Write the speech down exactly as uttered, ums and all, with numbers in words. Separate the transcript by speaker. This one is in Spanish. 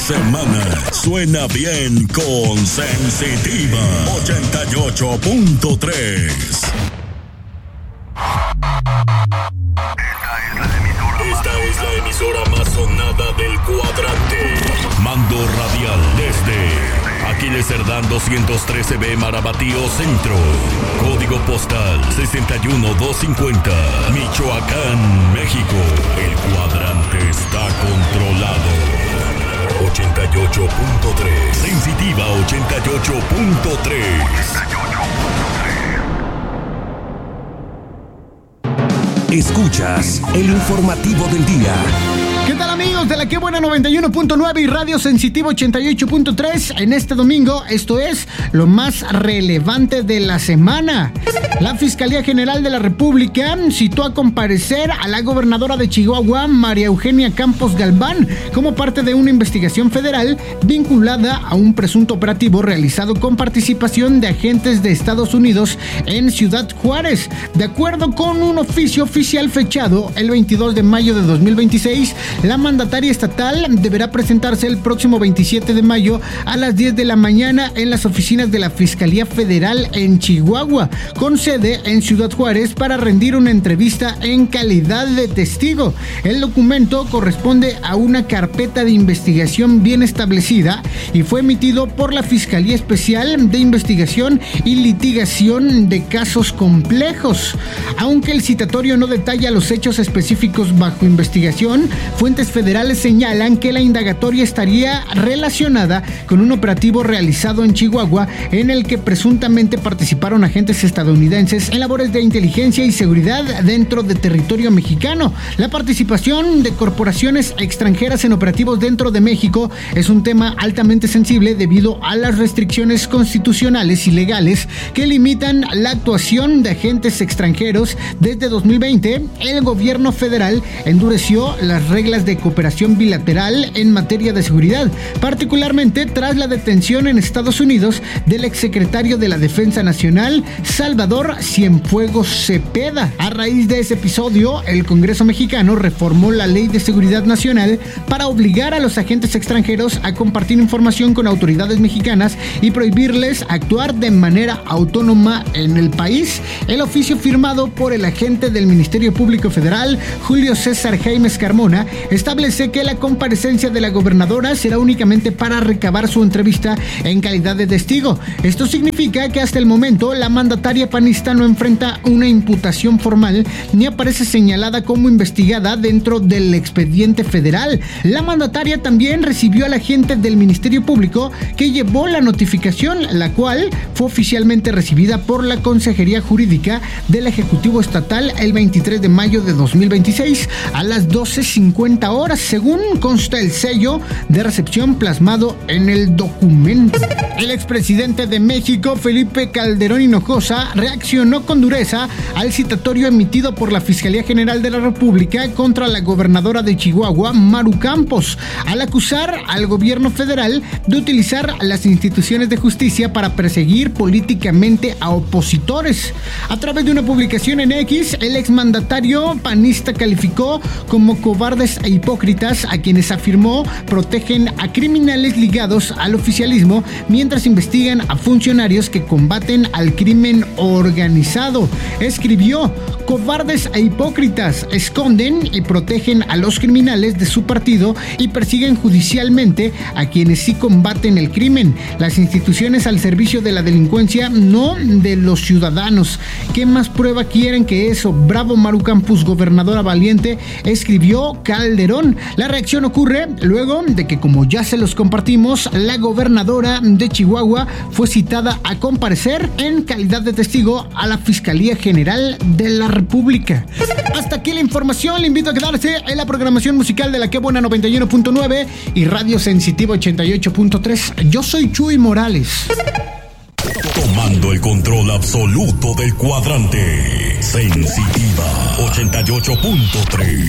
Speaker 1: semana suena bien con Sensitiva ochenta y ocho punto tres. Esta es la emisora más sonada del cuadrante. Mando radial desde Aquiles Cerdán doscientos trece B, Marabatío Centro. Código postal sesenta y uno mil doscientos cincuenta, Michoacán, México. El cuadrante está controlado. ochenta y ocho punto tres. Sensitiva ochenta y ocho punto tres.
Speaker 2: Escuchas el informativo del día.
Speaker 3: ¿Qué tal, amigos de la Que Buena noventa y uno punto nueve y Radio Sensitiva ochenta y ocho punto tres? En este domingo, esto es lo más relevante de la semana. La Fiscalía General de la República citó a comparecer a la gobernadora de Chihuahua, María Eugenia Campos Galván, como parte de una investigación federal vinculada a un presunto operativo realizado con participación de agentes de Estados Unidos en Ciudad Juárez. De acuerdo con un oficio oficial fechado el veintidós de mayo de dos mil veintiséis, la mandataria estatal deberá presentarse el próximo veintisiete de mayo a las diez de la mañana en las oficinas de la Fiscalía Federal en Chihuahua, con sede en Ciudad Juárez, para rendir una entrevista en calidad de testigo. El documento corresponde a una carpeta de investigación bien establecida y fue emitido por la Fiscalía Especial de Investigación y Litigación de Casos Complejos. Aunque el citatorio no detalla los hechos específicos bajo investigación, fuentes federales señalan que la indagatoria estaría relacionada con un operativo realizado en Chihuahua en el que presuntamente participaron agentes estadounidenses en labores de inteligencia y seguridad dentro de territorio mexicano. La participación de corporaciones extranjeras en operativos dentro de México es un tema altamente sensible debido a las restricciones constitucionales y legales que limitan la actuación de agentes extranjeros. Desde dos mil veinte, el gobierno federal endureció las reglas de cooperación bilateral en materia de seguridad, particularmente tras la detención en Estados Unidos del exsecretario de la Defensa Nacional, Salvador Cienfuegos Cepeda. A raíz de ese episodio, el Congreso mexicano reformó la Ley de Seguridad Nacional para obligar a los agentes extranjeros a compartir información con autoridades mexicanas y prohibirles actuar de manera autónoma en el país. El oficio firmado por el agente del Ministerio Público Federal, Julio César Jaimes Carmona, establece que la comparecencia de la gobernadora será únicamente para recabar su entrevista en calidad de testigo. Esto significa que hasta el momento la mandataria panista no enfrenta una imputación formal ni aparece señalada como investigada dentro del expediente federal. La mandataria también recibió al agente del Ministerio Público que llevó la notificación, la cual fue oficialmente recibida por la Consejería Jurídica del Ejecutivo Estatal el veintitrés de mayo de dos mil veintiséis a las doce cincuenta horas, según consta el sello de recepción plasmado en el documento. El expresidente de México, Felipe Calderón Hinojosa, reaccionó con dureza al citatorio emitido por la Fiscalía General de la República contra la gobernadora de Chihuahua, Maru Campos, al acusar al gobierno federal de utilizar las instituciones de justicia para perseguir políticamente a opositores. A través de una publicación en X, el exmandatario panista calificó como cobardes e hipócritas a quienes afirmó protegen a criminales ligados al oficialismo mientras investigan a funcionarios que combaten al crimen organizado. Escribió: cobardes e hipócritas, esconden y protegen a los criminales de su partido y persiguen judicialmente a quienes sí combaten el crimen. Las instituciones al servicio de la delincuencia, no de los ciudadanos. ¿Qué más prueba quieren que eso? Bravo Maru Campos, gobernadora valiente, escribió Calderón. La reacción ocurre luego de que, como ya se los compartimos, la gobernadora de Chihuahua fue citada a comparecer en calidad de testigo a la Fiscalía General de la República. Hasta aquí la información. Le invito a quedarse en la programación musical de la Que Buena noventa y uno punto nueve y Radio Sensitiva ochenta y ocho punto tres. Yo soy Chuy Morales.
Speaker 1: Tomando el control absoluto del cuadrante. Sensitiva ochenta y ocho punto tres.